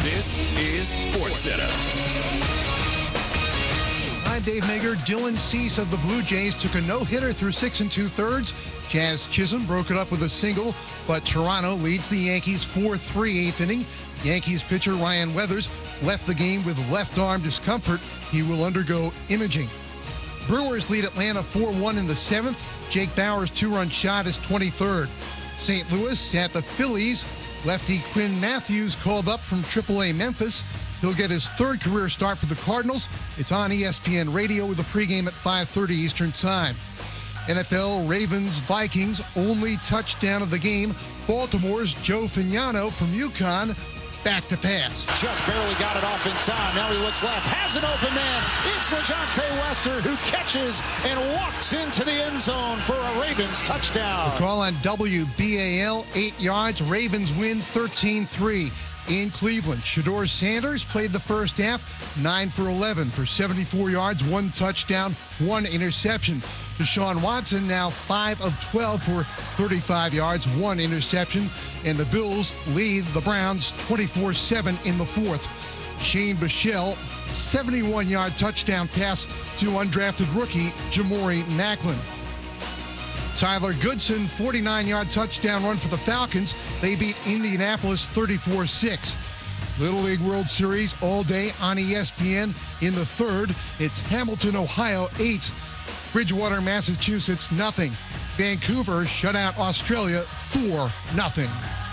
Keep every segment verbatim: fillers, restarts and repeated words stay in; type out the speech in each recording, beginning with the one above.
This is SportsCenter. I'm Dave Mager. Dylan Cease of the Blue Jays took a no-hitter through six and two-thirds. Jazz Chisholm broke it up with a single, but Toronto leads the Yankees four three eighth inning. Yankees pitcher Ryan Weathers left the game with left arm discomfort. He will undergo imaging. Brewers lead Atlanta four one in the seventh. Jake Bauers' two-run shot is twenty-third. Saint Louis at the Phillies. Lefty Quinn Matthews called up from triple A Memphis. He'll get his third career start for the Cardinals. It's on E S P N Radio with a pregame at five thirty Eastern Time. N F L Ravens Vikings only touchdown of the game. Baltimore's Joe Fagnano from UConn back to pass. Just barely got it off in time. Now he looks left, has an open man. It's LeJontay Wester who catches and walks into the end zone for a Ravens touchdown. The call on W B A L, eight yards. Ravens win thirteen three. In Cleveland, Shedeur Sanders played the first half, nine for eleven for seventy-four yards, one touchdown, one interception. Deshaun Watson now five of twelve for thirty-five yards, one interception. And the Bills lead the Browns twenty-four seven in the fourth. Shane Buechele, seventy-one-yard touchdown pass to undrafted rookie Jamori Macklin. Tyler Goodson, forty-nine-yard touchdown run for the Falcons. They beat Indianapolis thirty-four six. Little League World Series all day on E S P N. In the third, it's Hamilton, Ohio, eight. Bridgewater, Massachusetts, nothing. Vancouver shut out Australia, four nothing.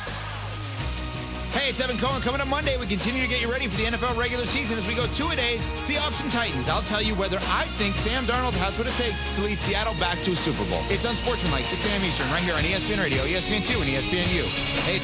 Hey, it's Evan Cohen. Coming up Monday, we continue to get you ready for the N F L regular season as we go two-a-days, Seahawks and Titans. I'll tell you whether I think Sam Darnold has what it takes to lead Seattle back to a Super Bowl. It's Unsportsmanlike, six a.m. Eastern, right here on E S P N Radio, E S P N two, and E S P N U. Hey.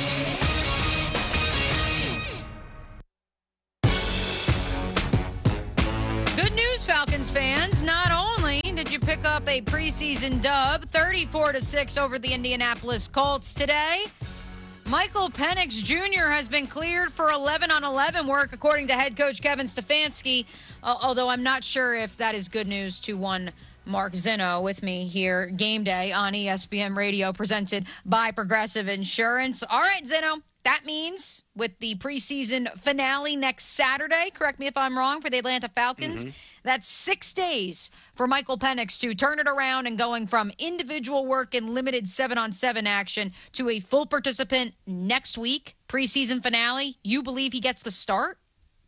Good news, Falcons fans. Not only did you pick up a preseason dub, thirty-four to six over the Indianapolis Colts today, Michael Penix Junior has been cleared for eleven on eleven work, according to head coach Kevin Stefanski, uh, although I'm not sure if that is good news to one Mark Zinno with me here, Game Day on E S P N Radio, presented by Progressive Insurance. All right, Zinno, that means with the preseason finale next Saturday, correct me if I'm wrong, for the Atlanta Falcons, mm-hmm. That's six days for Michael Penix to turn it around and going from individual work and limited seven-on-seven action to a full participant next week, preseason finale. You believe he gets the start?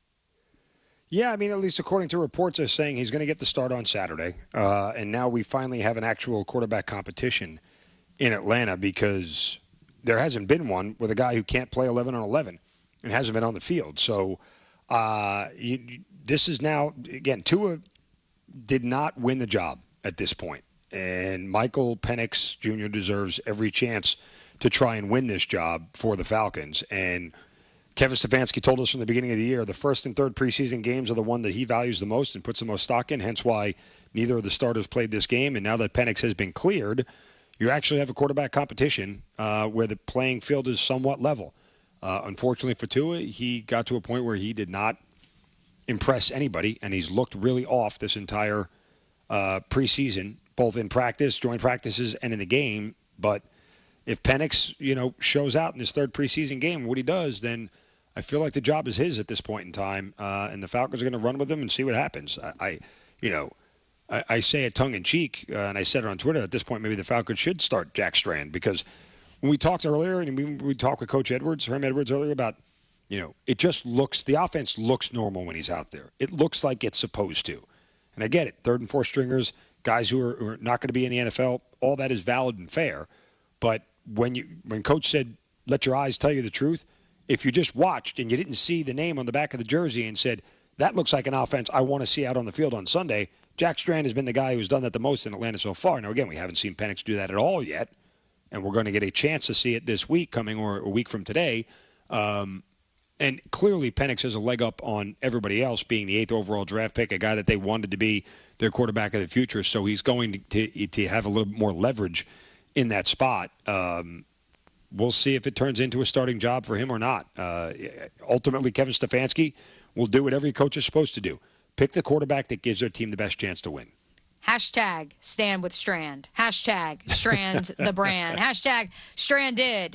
Yeah, I mean, at least according to reports, they're saying he's going to get the start on Saturday. Uh, and now we finally have an actual quarterback competition in Atlanta because there hasn't been one with a guy who can't play eleven on eleven and hasn't been on the field. So uh, you, this is now, again, Tua did not win the job at this point. And Michael Penix Junior deserves every chance to try and win this job for the Falcons. And Kevin Stefanski told us from the beginning of the year the first and third preseason games are the one that he values the most and puts the most stock in, hence why neither of the starters played this game. And now that Penix has been cleared, you actually have a quarterback competition uh, where the playing field is somewhat level. Uh, unfortunately for Tua, he got to a point where he did not impress anybody, and he's looked really off this entire uh, preseason, both in practice, joint practices, and in the game. But if Penix, you know, shows out in his third preseason game, what he does, then I feel like the job is his at this point in time, uh, and the Falcons are going to run with him and see what happens. I, I you know, I, I say it tongue-in-cheek, uh, and I said it on Twitter, at this point maybe the Falcons should start Jack Strand, because when we talked earlier, and we, we talked with Coach Edwards, Herm Edwards earlier about, you know, it just looks, the offense looks normal when he's out there. It looks like it's supposed to. And I get it. Third and fourth stringers, guys who are, who are not going to be in the N F L, all that is valid and fair. But when you when Coach said, let your eyes tell you the truth, if you just watched and you didn't see the name on the back of the jersey and said, that looks like an offense I want to see out on the field on Sunday, Jack Strand has been the guy who's done that the most in Atlanta so far. Now, again, we haven't seen Penix do that at all yet, and we're going to get a chance to see it this week coming or a week from today. Um, and clearly Penix has a leg up on everybody else, being the eighth overall draft pick, a guy that they wanted to be their quarterback of the future. So he's going to, to, to have a little bit more leverage in that spot. Um, we'll see if it turns into a starting job for him or not. Uh, ultimately, Kevin Stefanski will do what every coach is supposed to do. Pick the quarterback that gives their team the best chance to win. Hashtag stand with Strand. Hashtag Strand the brand. Hashtag Stranded.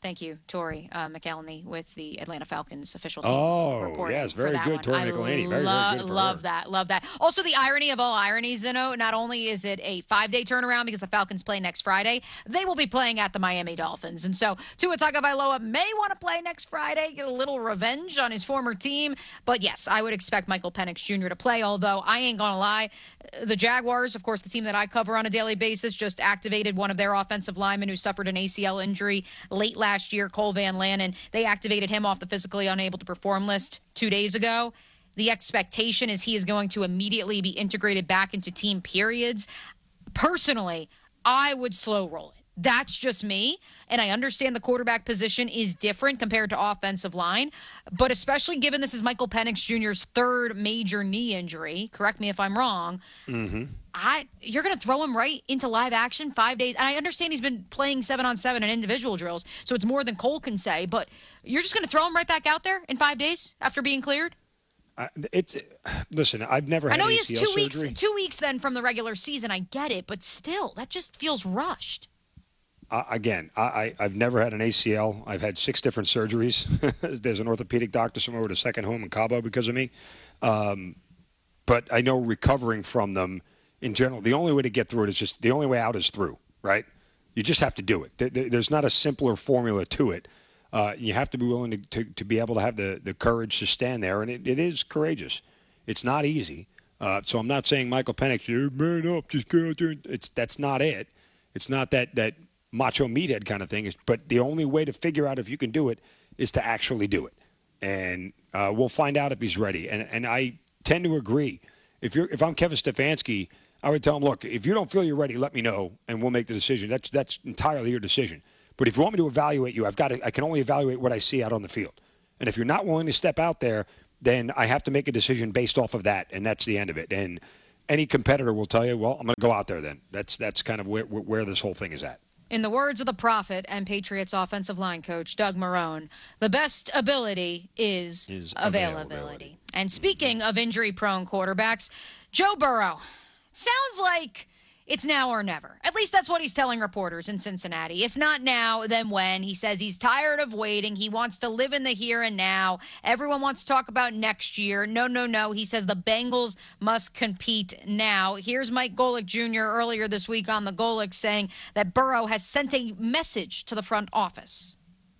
Thank you, Tori uh, McElhenney with the Atlanta Falcons official team. Oh, yes, very good, Tori McElhenney. Very, lo- very good for love her. that, love that. Also, the irony of all ironies, Zeno, not only is it a five-day turnaround because the Falcons play next Friday, they will be playing at the Miami Dolphins. And so Tua Tagovailoa may want to play next Friday, get a little revenge on his former team. But yes, I would expect Michael Penix Junior to play, although I ain't going to lie. The Jaguars, of course, the team that I cover on a daily basis, just activated one of their offensive linemen who suffered an A C L injury late last year, Cole Van Lannon. They activated him off the physically unable to perform list two days ago. The expectation is he is going to immediately be integrated back into team periods. Personally, I would slow roll it. That's just me. And I understand the quarterback position is different compared to offensive line. But especially given this is Michael Penix Junior's third major knee injury, correct me if I'm wrong, Mm-hmm. I you're going to throw him right into live action five days. And I understand he's been playing seven on seven and individual drills, so it's more than Cole can say. But you're just going to throw him right back out there in five days after being cleared? Uh, it's listen. I've never had I know A he has C L two surgery. weeks, two weeks then from the regular season. I get it, but still, that just feels rushed. Uh, again, I, I, I've never had an A C L. I've had six different surgeries. There's an orthopedic doctor somewhere with a second home in Cabo because of me. Um, but I know recovering from them in general, the only way to get through it is just the only way out is through, right? You just have to do it. There, there's not a simpler formula to it. Uh, you have to be willing to, to, to be able to have the, the courage to stand there, and it, it is courageous. It's not easy. Uh, so I'm not saying Michael Penix, you man up, just go out there. It's, that's not it. It's not that, that macho meathead kind of thing. But the only way to figure out if you can do it is to actually do it. And uh, we'll find out if he's ready. And, and I tend to agree. If you're if I'm Kevin Stefanski, I would tell him, look, if you don't feel you're ready, let me know, and we'll make the decision. That's that's entirely your decision. But if you want me to evaluate you, I've got to, I can only evaluate what I see out on the field. And if you're not willing to step out there, then I have to make a decision based off of that, and that's the end of it. And any competitor will tell you, well, I'm going to go out there then. That's that's kind of where where this whole thing is at. In the words of the prophet and Patriots offensive line coach Doug Marrone, the best ability is, Is availability. availability. And speaking of injury-prone quarterbacks, Joe Burrow. Sounds like it's now or never. At least that's what he's telling reporters in Cincinnati. If not now, then when? He says he's tired of waiting. He wants to live in the here and now. Everyone wants to talk about next year. No, no, no. He says the Bengals must compete now. Here's Mike Golick Junior earlier this week on the Golick saying that Burrow has sent a message to the front office.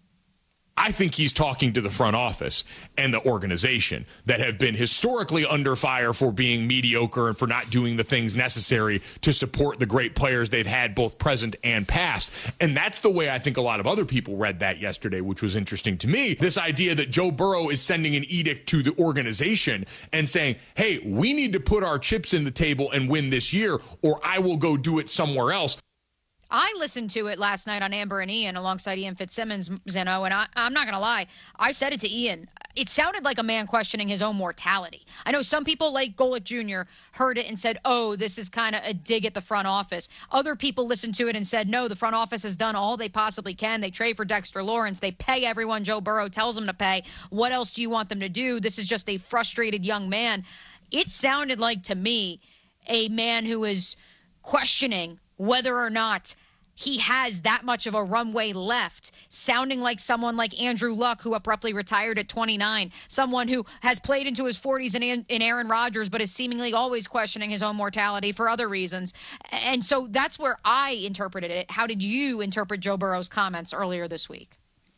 I think he's talking to the front office and the organization that have been historically under fire for being mediocre and for not doing the things necessary to support the great players they've had both present and past. And that's the way I think a lot of other people read that yesterday, which was interesting to me. This idea that Joe Burrow is sending an edict to the organization and saying, hey, we need to put our chips in the table and win this year, or I will go do it somewhere else. I listened to it last night on Amber and Ian alongside Ian Fitzsimmons, Zeno, and I, I'm not going to lie. I said it to Ian. It sounded like a man questioning his own mortality. I know some people like Golick Junior heard it and said, oh, this is kind of a dig at the front office. Other people listened to it and said, no, the front office has done all they possibly can. They trade for Dexter Lawrence. They pay everyone Joe Burrow tells them to pay. What else do you want them to do? This is just a frustrated young man. It sounded like, to me, a man who is questioning whether or not he has that much of a runway left, sounding like someone like Andrew Luck, who abruptly retired at twenty-nine, someone who has played into his forties in, in Aaron Rodgers, but is seemingly always questioning his own mortality for other reasons. And so that's where I interpreted it. How did you interpret Joe Burrow's comments earlier this week?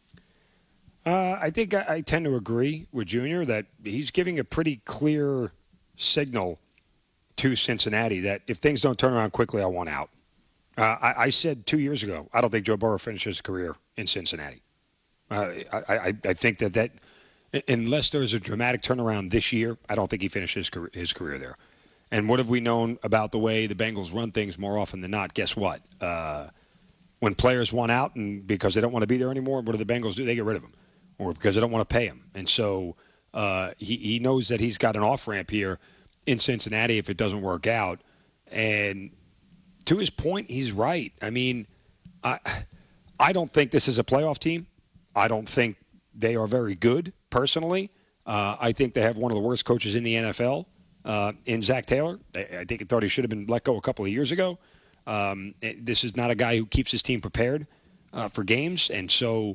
Uh, I think I, I tend to agree with Junior that he's giving a pretty clear signal to Cincinnati that if things don't turn around quickly, I want out. Uh, I, I said two years ago, I don't think Joe Burrow finishes his career in Cincinnati. Uh, I, I, I think that, that unless there's a dramatic turnaround this year, I don't think he finishes his career, his career there. And what have we known about the way the Bengals run things more often than not? Guess what? Uh, when players want out and because they don't want to be there anymore, what do the Bengals do? They get rid of them, or because they don't want to pay him. And so uh, he, he knows that he's got an off-ramp here in Cincinnati if it doesn't work out. And to his point, he's right. I mean, I I don't think this is a playoff team. I don't think they are very good, personally. Uh, I think they have one of the worst coaches in the N F L uh, in Zach Taylor. I, I think I thought he should have been let go a couple of years ago. Um, this is not a guy who keeps his team prepared uh, for games. And so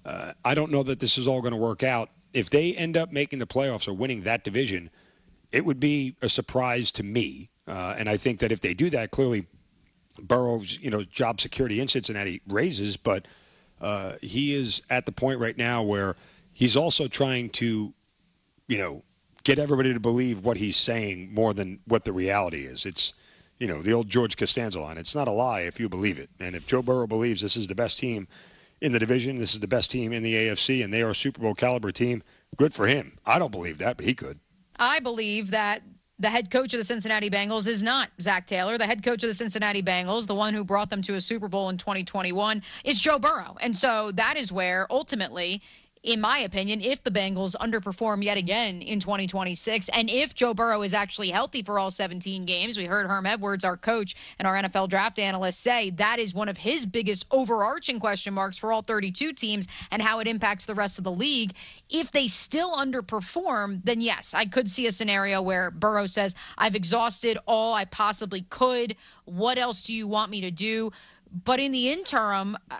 Uh, I don't know that this is all going to work out. If they end up making the playoffs or winning that division, it would be a surprise to me. Uh, and I think that if they do that, clearly Burrow's, you know, job security in Cincinnati raises, but uh, he is at the point right now where he's also trying to, you know, get everybody to believe what he's saying more than what the reality is. It's, you know, the old George Costanza line. It's not a lie if you believe it. And if Joe Burrow believes this is the best team in the division, this is the best team in the A F C, and they are a Super Bowl caliber team, good for him. I don't believe that, but he could. I believe that the head coach of the Cincinnati Bengals is not Zach Taylor. The head coach of the Cincinnati Bengals, the one who brought them to a Super Bowl in twenty twenty-one, is Joe Burrow. And so that is where, ultimately, in my opinion, if the Bengals underperform yet again in twenty twenty-six, and if Joe Burrow is actually healthy for all seventeen games, we heard Herm Edwards, our coach and our N F L draft analyst, say that is one of his biggest overarching question marks for all thirty-two teams and how it impacts the rest of the league. If they still underperform, then yes, I could see a scenario where Burrow says, I've exhausted all I possibly could. What else do you want me to do? But in the interim, I,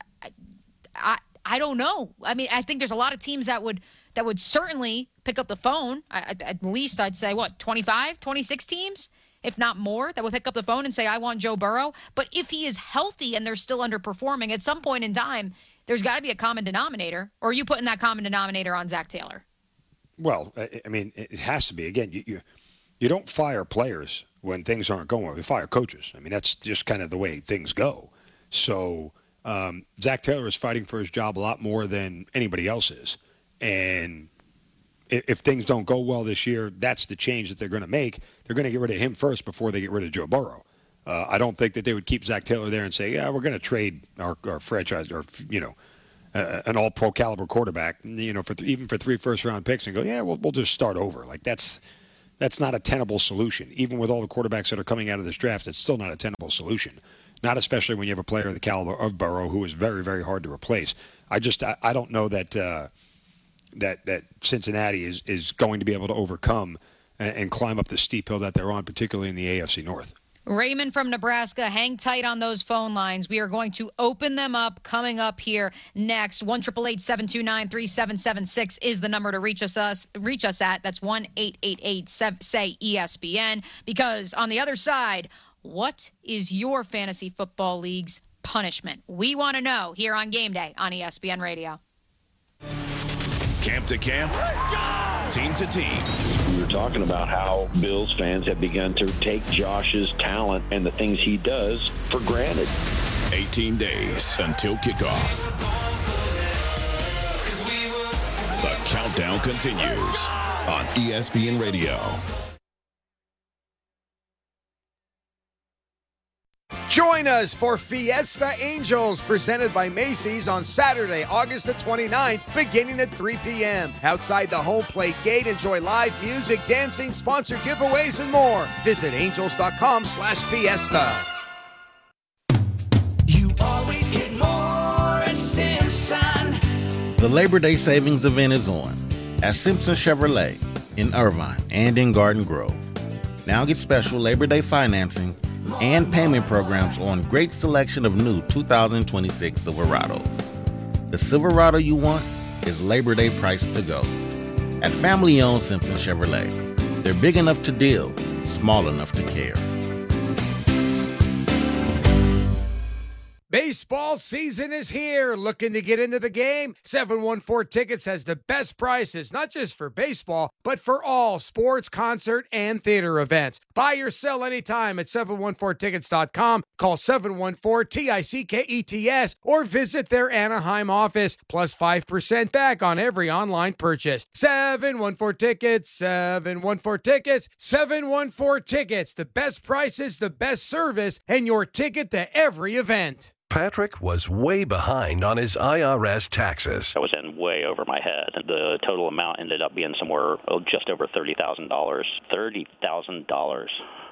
I I don't know. I mean, I think there's a lot of teams that would that would certainly pick up the phone. I, at least I'd say, what, twenty-five, twenty-six teams, if not more, that would pick up the phone and say, I want Joe Burrow. But if he is healthy and they're still underperforming, at some point in time, there's got to be a common denominator. Or are you putting that common denominator on Zach Taylor? Well, I mean, it has to be. Again, you you, you don't fire players when things aren't going well. You fire coaches. I mean, that's just kind of the way things go. So Um, Zach Taylor is fighting for his job a lot more than anybody else is. And if, if things don't go well this year, that's the change that they're going to make. They're going to get rid of him first before they get rid of Joe Burrow. Uh, I don't think that they would keep Zach Taylor there and say, yeah, we're going to trade our, our franchise or, you know, uh, an all-pro caliber quarterback, you know, for th- even for three first-round picks and go, yeah, we'll, we'll just start over. Like, that's that's not a tenable solution. Even with all the quarterbacks that are coming out of this draft, it's still not a tenable solution. Not especially when you have a player of the caliber of Burrow, who is very, very hard to replace. I just, I, I don't know that uh, that that Cincinnati is, is going to be able to overcome and, and climb up the steep hill that they're on, particularly in the A F C North. Raymond from Nebraska, hang tight on those phone lines. We are going to open them up coming up here next. one eight eight eight, seven two nine, three seven seven six is the number to reach us, us reach us at. That's one eight eight eight, say E S P N. Because on the other side, what is your fantasy football league's punishment? We want to know here on Game Day on E S P N Radio. Camp to camp, team to team. We were talking about how Bills fans have begun to take Josh's talent and the things he does for granted. eighteen days until kickoff. The countdown continues on E S P N Radio. Join us for Fiesta Angels, presented by Macy's on Saturday, August the twenty-ninth, beginning at three p.m. Outside the home plate gate, enjoy live music, dancing, sponsored giveaways, and more. Visit angels.com slash fiesta. You always get more at Simpson. The Labor Day savings event is on at Simpson Chevrolet in Irvine and in Garden Grove. Now get special Labor Day financing and payment programs on great selection of new two thousand twenty-six Silverados. The Silverado you want is Labor Day price to go. At family-owned Simpson Chevrolet, they're big enough to deal, small enough to care. Baseball season is here. Looking to get into the game? seven one four Tickets has the best prices, not just for baseball, but for all sports, concert, and theater events. Buy or sell anytime at seven one four tickets dot com. Call seven one four T I C K E T S or visit their Anaheim office. Plus five percent back on every online purchase. seven one four Tickets, seven one four Tickets, seven one four Tickets. The best prices, the best service, and your ticket to every event. Patrick was way behind on his I R S taxes. I was in way over my head. The total amount ended up being somewhere oh, just over thirty thousand dollars. thirty thousand dollars.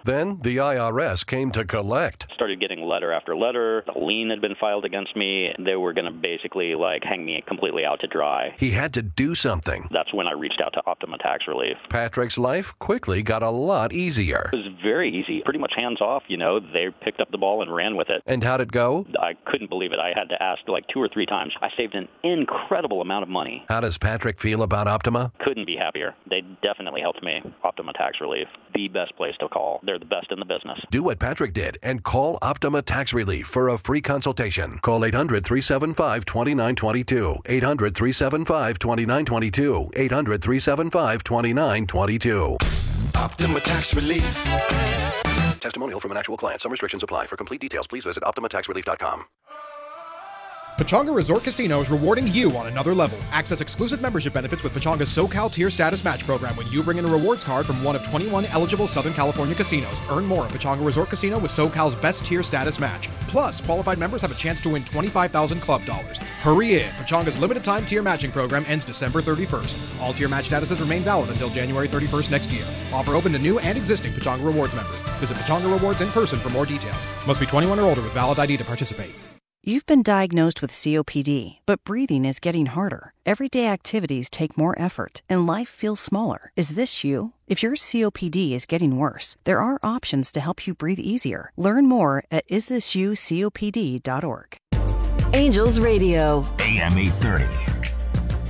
Then the I R S came to collect. Started getting letter after letter. The lien had been filed against me. They were going to basically like hang me completely out to dry. He had to do something. That's when I reached out to Optima Tax Relief. Patrick's life quickly got a lot easier. It was very easy, pretty much hands off. You know, they picked up the ball and ran with it. And how'd it go? I couldn't believe it. I had to ask like two or three times. I saved an incredible amount of money. How does Patrick feel about Optima? Couldn't be happier. They definitely helped me. Optima Tax Relief, the best place to call. They're the best in the business. Do what Patrick did and call Optima Tax Relief for a free consultation. Call eight hundred, three seven five, two nine two two. eight hundred, three seven five, two nine two two. eight hundred, three seven five, two nine two two. Optima Tax Relief. Testimonial from an actual client. Some restrictions apply. For complete details, please visit optima tax relief dot com. Pechanga Resort Casino is rewarding you on another level. Access exclusive membership benefits with Pechanga's SoCal Tier Status Match program when you bring in a rewards card from one of twenty-one eligible Southern California casinos. Earn more at Pechanga Resort Casino with SoCal's best tier status match. Plus, qualified members have a chance to win twenty-five thousand club dollars. Hurry in. Pechanga's limited time tier matching program ends December thirty-first. All tier match statuses remain valid until January thirty-first next year. Offer open to new and existing Pechanga Rewards members. Visit Pechanga Rewards in person for more details. Must be twenty-one or older with valid I D to participate. You've been diagnosed with C O P D, but breathing is getting harder. Everyday activities take more effort, and life feels smaller. Is this you? If your C O P D is getting worse, there are options to help you breathe easier. Learn more at is this you C O P D dot org. Angels Radio. A M eight thirty.